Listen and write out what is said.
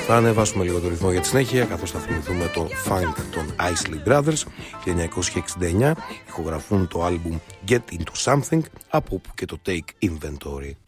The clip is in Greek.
Θα ανεβάσουμε λίγο το ρυθμό για τη συνέχεια, καθώς θα θυμηθούμε το Funk των Isley Brothers. 1969 ηχογραφούν το άλμπουμ Get Into Something, από όπου και το Take Inventory.